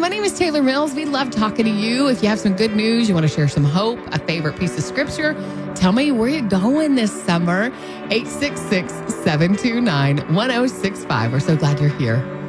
my name is Taylor Mills. We love talking to you. If you have some good news, you want to share some hope, a favorite piece of scripture, tell me where you're going this summer. 866-729-1065. We're so glad you're here.